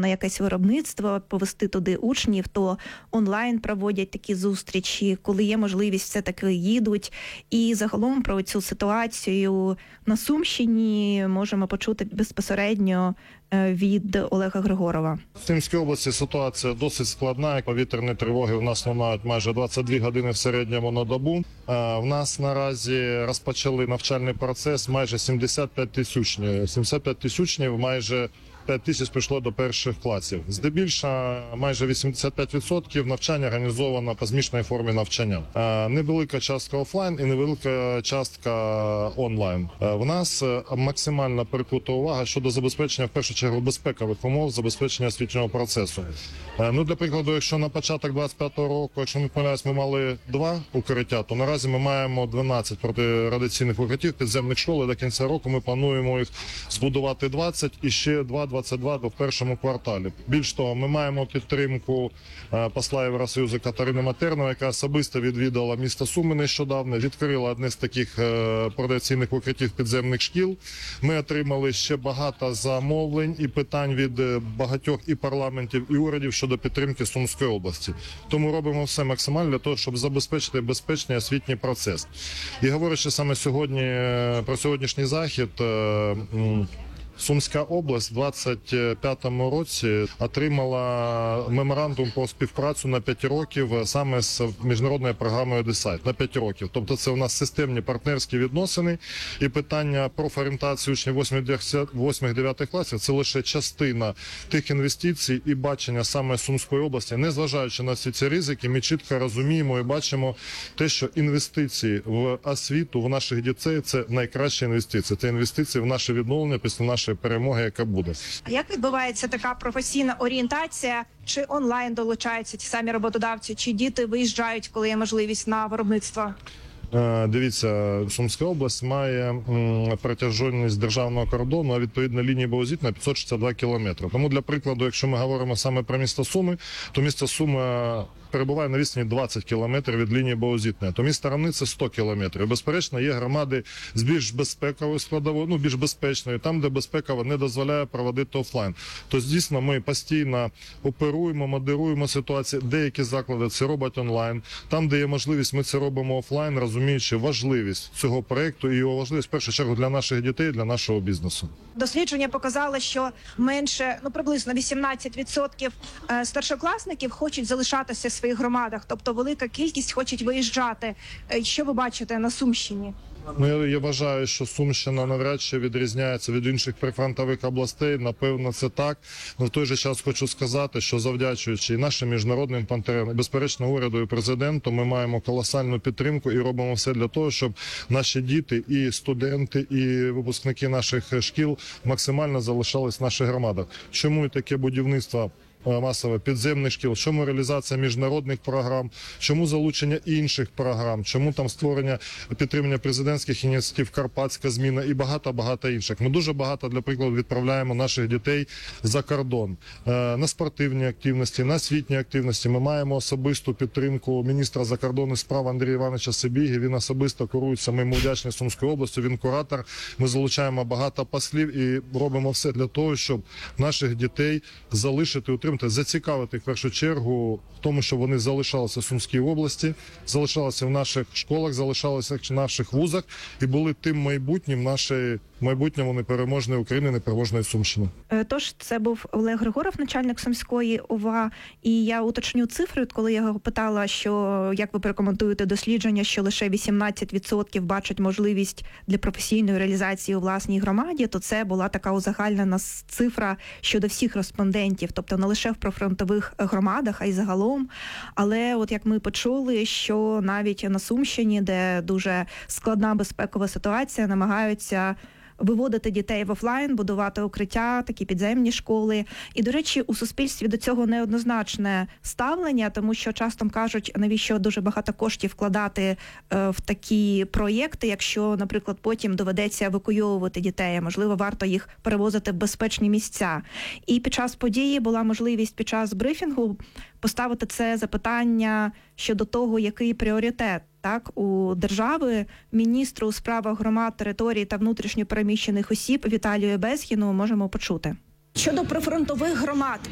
на якесь виробництво, повести туди учнів, то онлайн проводять такі зустрічі, коли є можливість, все-таки їдуть. І загалом про цю ситуацію на Сумщині можемо почути безпосередньо від Олега Григорова. В Сумській області ситуація досить складна. Повітряні тривоги в нас лунають майже 22 години в середньому на добу. В нас наразі розпочали навчальний процес майже 75 тисяч учнів. 75 тисяч учнів, майже 5 тисяч прийшло до перших класів. Здебільшого майже 85% навчання організовано по змішаній формі навчання. Невелика частка офлайн і невелика частка онлайн. В нас максимально прикута увага щодо забезпечення, в першу чергу, безпекових умов, забезпечення освітнього процесу. Для прикладу, якщо на початок 25-го року, якщо не помиляюсь, ми мали 2 укриття, то наразі ми маємо 12 протирадіаційних укриттів підземних школ, і до кінця року ми плануємо їх збудувати 20 і ще 22 в першому кварталі. Більш того, ми маємо підтримку посла Євросоюзу Катерини Матернової, яка особисто відвідала місто Суми нещодавно, відкрила одне з таких протирадіаційних укриттів підземних шкіл. Ми отримали ще багато замовлень і питань від багатьох і парламентів, і урядів щодо підтримки Сумської області. Тому робимо все максимально для того, щоб забезпечити безпечний освітній процес. І говорячи саме сьогодні про сьогоднішній захід, Сумська область в 25-му році отримала меморандум про співпрацю на 5 років саме з міжнародною програмою DECIDE на 5 років. Тобто це у нас системні партнерські відносини, і питання профорієнтації учнів 8-9 класів – це лише частина тих інвестицій і бачення саме Сумської області. Незважаючи на всі ці ризики, ми чітко розуміємо і бачимо те, що інвестиції в освіту, в наших дітей – це найкращі інвестиції. Це інвестиції в наше відновлення після нашої перемоги, яка буде. А як відбувається така професійна орієнтація? Чи онлайн долучаються ті самі роботодавці, чи діти виїжджають, коли є можливість, на виробництво? Дивіться, Сумська область має протяжність державного кордону, а відповідно лінії Боузітна 562 кілометри. Тому, для прикладу, якщо ми говоримо саме про місто Суми, то місто Суми перебуває на відстані 20 кілометрів від лінії Боузітної, то місто Равни – це 100 кілометрів. Безперечно, є громади з більш безпековою складовою, більш безпечною, там, де безпекова не дозволяє проводити офлайн. Тобто, дійсно, ми постійно оперуємо, модеруємо ситуацію. Деякі заклади це роблять онлайн. Там, де є можливість, ми це робимо офлайн, розуміючи важливість цього проєкту і його важливість, в першу чергу, для наших дітей, для нашого бізнесу. Дослідження показало, що менше, приблизно 18% старшокласників хочуть залишатися в своїх громадах, тобто велика кількість хочуть виїжджати. Що ви бачите на Сумщині? Я вважаю, що Сумщина навряд чи відрізняється від інших прифронтових областей. Напевно, це так. Но в той же час хочу сказати, що завдячуючи і нашим міжнародним партнерам, і, безперечно, уряду і президенту, ми маємо колосальну підтримку і робимо все для того, щоб наші діти, і студенти, і випускники наших шкіл максимально залишались в наших громадах. Чому і таке будівництво масове підземних шкіл, чому реалізація міжнародних програм, чому залучення інших програм, чому там створення, підтримання президентських ініціатив, карпатська зміна і багато інших. Ми дуже багато, для прикладу, відправляємо наших дітей за кордон на спортивні активності, на освітні активності. Ми маємо особисту підтримку міністра закордонних справ Андрія Івановича Сибіги. Він особисто курується, ми йому вдячні, Сумською областю, він куратор. Ми залучаємо багато послів і робимо все для того, щоб наших дітей залишити, утримати, зацікавити в першу чергу в тому, щоб вони залишалися в Сумській області, залишалися в наших школах, залишалися в наших вузах і були тим майбутньому непереможної України, непереможної Сумщини. Тож це був Олег Григоров, начальник Сумської ОВА, і я уточню цифри, коли я його питала, що як ви прокоментуєте дослідження, що лише 18% бачать можливість для професійної реалізації у власній громаді, то це була така узагальнена цифра щодо всіх респондентів, тобто не лише в прифронтових громадах, а й загалом. Але от як ми почули, що навіть на Сумщині, де дуже складна безпекова ситуація, намагаються виводити дітей в офлайн, будувати укриття, такі підземні школи. І, до речі, у суспільстві до цього неоднозначне ставлення, тому що часто кажуть, навіщо дуже багато коштів вкладати в такі проєкти, якщо, наприклад, потім доведеться евакуйовувати дітей, можливо, варто їх перевозити в безпечні місця. І під час події була можливість під час брифінгу поставити це запитання щодо того, який пріоритет у держави. Міністру у справах громад, територій та внутрішньо переміщених осіб Віталію Безгіну можемо почути. Щодо прифронтових громад,